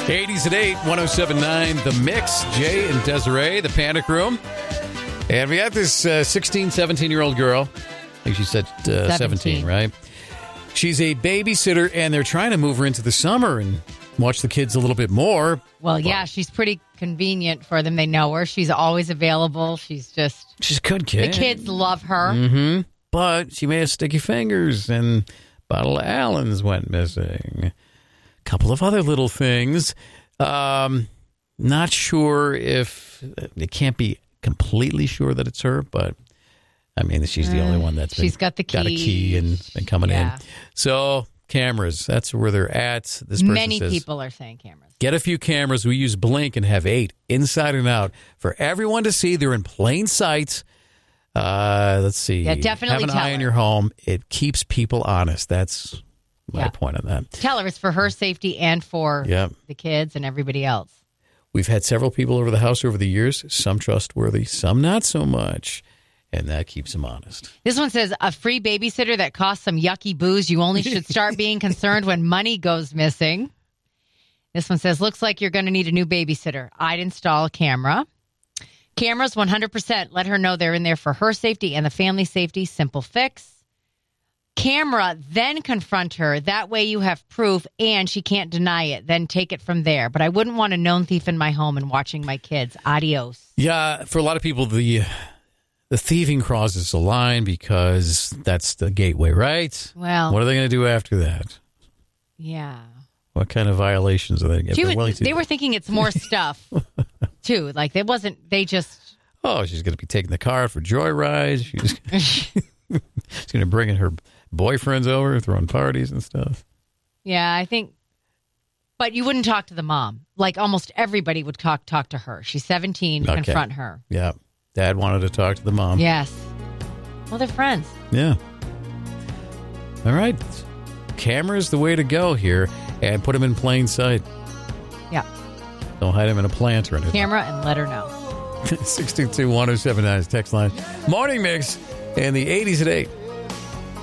80s at 8, 107.9 The Mix, Jay and Desiree, the Panic Room. And we got this 16, 17-year-old girl. I think she said 17, right? She's a babysitter, and they're trying to move her into the summer and watch the kids a little bit more. Well, yeah, she's pretty convenient for them. They know her. She's always available. She's a good kid. The kids love her. Mm-hmm. But she may have sticky fingers, and a bottle of Allen's went missing. A couple of other little things. Not sure if it can't be completely sure that it's her, but I mean, she's the only one that's got the key. Got a key and been coming in. So cameras, that's where they're at. This person Many says, people are saying cameras. Get a few cameras. We use Blink and have 8 inside and out for everyone to see. They're in plain sight. Let's see. Yeah, definitely have an eye on your home. It keeps people honest. That's my point on that. Tell her it's for her safety and for the kids and everybody else. We've had several people over the house over the years, some trustworthy, some not so much, and that keeps them honest. This one says, a free babysitter that costs some yucky booze. You only should start being concerned when money goes missing. This one says, looks like you're going to need a new babysitter. I'd install a camera. Cameras, 100%. Let her know they're in there for her safety and the family safety. Simple fix. Camera, then confront her. That way you have proof and she can't deny it. Then take it from there. But I wouldn't want a known thief in my home and watching my kids. Adios. Yeah, for a lot of people, the thieving crosses the line because that's the gateway, right? Well, what are they going to do after that? Yeah. What kind of violations are they going to do? They were thinking it's more stuff, too. Like, they just... Oh, she's going to be taking the car for joyrides. She's going to bring in her boyfriends over, throwing parties and stuff. Yeah, I think... But you wouldn't talk to the mom. Like, almost everybody would talk to her. She's 17, confront her. Yeah. Dad wanted to talk to the mom. Yes. Well, they're friends. Yeah. All right. Camera's the way to go here. And put them in plain sight. Yeah. Don't hide them in a plant or anything. Camera and let her know. 622-1079 is text line. Morning Mix in the 80s at 8.